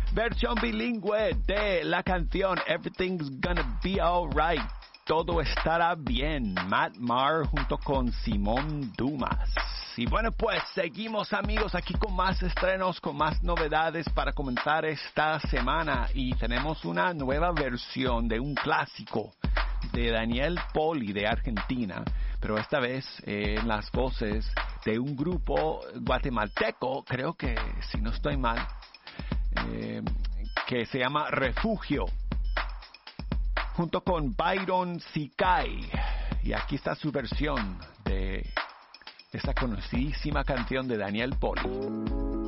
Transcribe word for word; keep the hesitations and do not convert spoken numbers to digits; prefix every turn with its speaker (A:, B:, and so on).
A: versión bilingüe de la canción Everything's Gonna Be Alright. Todo estará bien. Matt Maher junto con Simón Dumas. Y bueno, pues seguimos, amigos, aquí con más estrenos, con más novedades para comentar esta semana. Y tenemos una nueva versión de un clásico de Daniel Poli de Argentina, pero esta vez eh, en las voces de un grupo guatemalteco, creo que, si no estoy mal, eh, que se llama Refugio, junto con Byron Sikai. Y aquí está su versión de esta conocidísima canción de Daniel Poli.